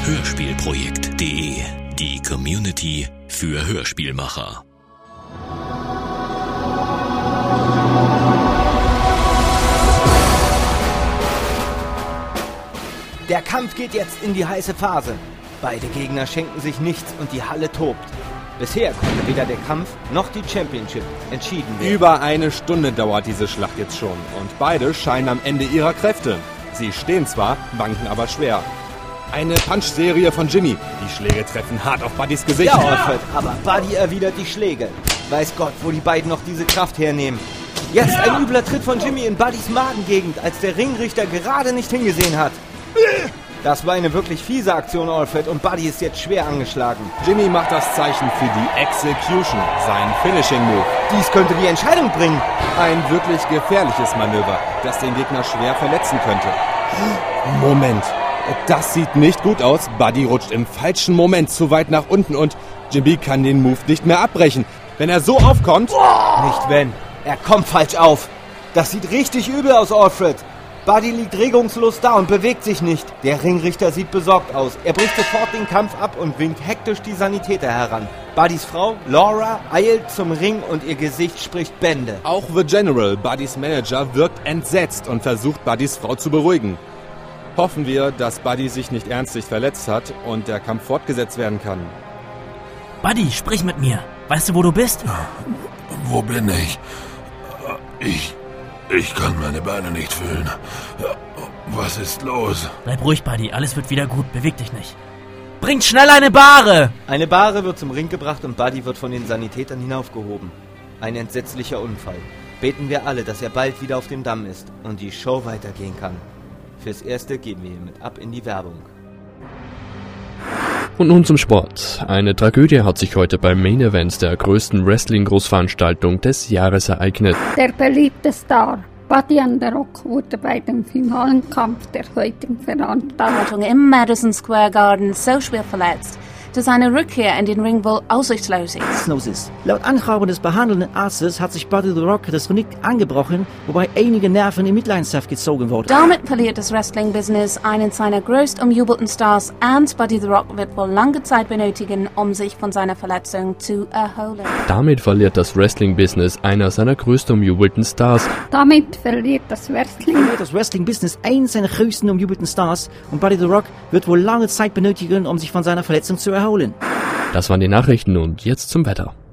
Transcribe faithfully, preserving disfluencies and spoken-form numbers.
hörspielprojekt punkt de, die Community für Hörspielmacher. Der Kampf geht jetzt in die heiße Phase. Beide Gegner schenken sich nichts und die Halle tobt. Bisher konnte weder der Kampf noch die Championship entschieden werden. Über eine Stunde dauert diese Schlacht jetzt schon und beide scheinen am Ende ihrer Kräfte. Sie stehen zwar, wanken aber schwer. Eine Punch-Serie von Jimmy. Die Schläge treffen hart auf Buddys Gesicht. Ja, Alfred, aber Buddy erwidert die Schläge. Weiß Gott, wo die beiden noch diese Kraft hernehmen. Jetzt ein übler Tritt von Jimmy in Buddys Magengegend, als der Ringrichter gerade nicht hingesehen hat. Das war eine wirklich fiese Aktion, Alfred, und Buddy ist jetzt schwer angeschlagen. Jimmy macht das Zeichen für die Execution, sein Finishing-Move. Dies könnte die Entscheidung bringen. Ein wirklich gefährliches Manöver, das den Gegner schwer verletzen könnte. Moment, das sieht nicht gut aus. Buddy rutscht im falschen Moment zu weit nach unten und Jimmy kann den Move nicht mehr abbrechen. Wenn er so aufkommt... Nicht wenn. Er kommt falsch auf. Das sieht richtig übel aus, Alfred. Buddy liegt regungslos da und bewegt sich nicht. Der Ringrichter sieht besorgt aus. Er bricht sofort den Kampf ab und winkt hektisch die Sanitäter heran. Buddys Frau, Laura, eilt zum Ring und ihr Gesicht spricht Bände. Auch The General, Buddys Manager, wirkt entsetzt und versucht, Buddys Frau zu beruhigen. Hoffen wir, dass Buddy sich nicht ernstlich verletzt hat und der Kampf fortgesetzt werden kann. Buddy, sprich mit mir. Weißt du, wo du bist? Wo bin ich? Ich... Ich kann meine Beine nicht fühlen. Was ist los? Bleib ruhig, Buddy. Alles wird wieder gut. Beweg dich nicht. Bringt schnell eine Bahre! Eine Bahre wird zum Ring gebracht und Buddy wird von den Sanitätern hinaufgehoben. Ein entsetzlicher Unfall. Beten wir alle, dass er bald wieder auf dem Damm ist und die Show weitergehen kann. Fürs Erste gehen wir hiermit ab in die Werbung. Und nun zum Sport. Eine Tragödie hat sich heute beim Main Event der größten Wrestling-Großveranstaltung des Jahres ereignet. Der beliebte Star Buddy and the Rock wurde bei dem finalen Kampf der heutigen Veranstaltung im Madison Square Garden so schwer verletzt, dass seine Rückkehr in den Ring wohl aussichtslos ist. Laut Angaben des behandelnden Arztes hat sich Buddy the Rock das Genick angebrochen, wobei einige Nerven in Mitleidenschaft gezogen wurden. Damit verliert das Wrestling-Business einen seiner größt umjubelten Stars und Buddy the Rock wird wohl lange Zeit benötigen, um sich von seiner Verletzung zu erholen. Damit verliert das Wrestling-Business einer seiner größten umjubelten Stars. Damit verliert das Wrestling. Verliert das Wrestling-Business einen seiner größten umjubelten Stars und Buddy the Rock wird wohl lange Zeit benötigen, um sich von seiner Verletzung zu erholen. Das waren die Nachrichten und jetzt zum Wetter.